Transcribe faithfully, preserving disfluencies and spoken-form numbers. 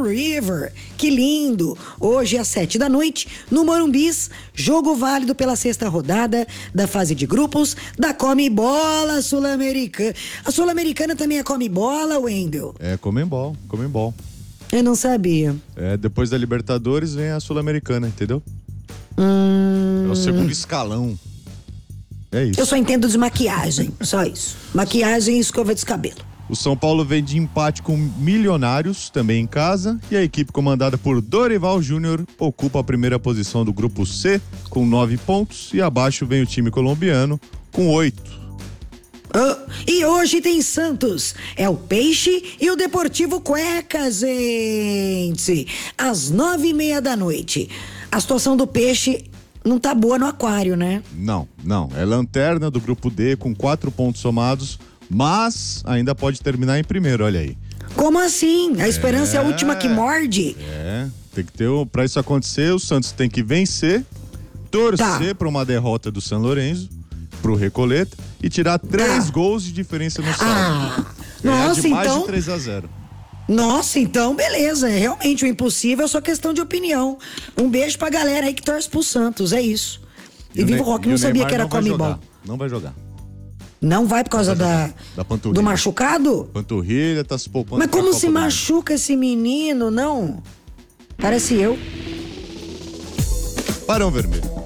River. Que lindo! Hoje às sete da noite, no Morumbis, jogo válido pela sexta rodada da fase de grupos da Comebola Sul-Americana. A Sul-Americana também é Comebola, Wendel? É Comembol, Comembol. Eu não sabia. É, depois da Libertadores vem a Sul-Americana, entendeu? Hum... É o segundo escalão. É isso. Eu só entendo de maquiagem, só isso. Maquiagem e escova de cabelo. O São Paulo vem de empate com Milionários, também em casa, e a equipe comandada por Dorival Júnior ocupa a primeira posição do grupo C com nove pontos e abaixo vem o time colombiano com oito. Oh, e hoje tem Santos, é o Peixe e o Deportivo Cueca, gente, às nove e meia da noite. A situação do Peixe não tá boa no aquário, né? Não, não, é lanterna do grupo D com quatro pontos somados, mas ainda pode terminar em primeiro, olha aí. Como assim? A esperança é, é a última que morde? É, tem que ter, pra isso acontecer, o Santos tem que vencer, torcer tá. Pra uma derrota do São Lourenço, pro Recoleta, e tirar três tá. gols de diferença no saldo. Ah, nossa, de mais então... de três a zero. Nossa, então beleza, é realmente o impossível, é só questão de opinião. Um beijo pra galera aí que torce pro Santos, é isso. E, e Vivo o Rock não sabia que era Comebol. Não vai jogar. Não vai por causa vai da, da panturrilha. Do machucado? Panturrilha, tá se poupando. Mas como se machuca esse menino, não? Parece eu. Barão Vermelho.